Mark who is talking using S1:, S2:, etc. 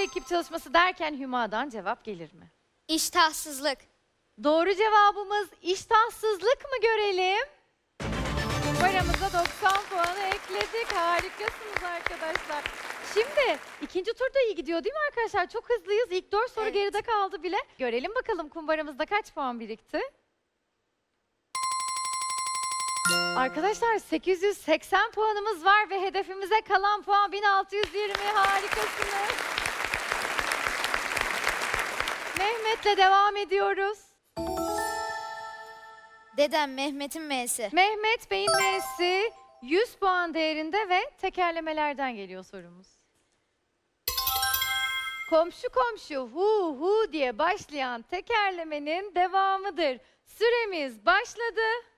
S1: ekip çalışması derken Hüma'dan cevap gelir mi?
S2: İştahsızlık.
S1: Doğru cevabımız iştahsızlık mı görelim? Paramıza 90 puanı ekledik. Harikasınız arkadaşlar. Şimdi ikinci turda iyi gidiyor değil mi arkadaşlar? Çok hızlıyız. İlk 4 soru
S2: Evet.
S1: geride kaldı bile. Görelim bakalım kumbaramızda kaç puan birikti? Arkadaşlar 880 puanımız var ve hedefimize kalan puan 1620. Harikasınız. Mehmet'le devam ediyoruz.
S2: Dedem Mehmet'in M'si.
S1: Mehmet Bey'in M'si 100 puan değerinde ve tekerlemelerden geliyor sorumuz. Komşu komşu hu hu diye başlayan tekerlemenin devamıdır. Süremiz başladı.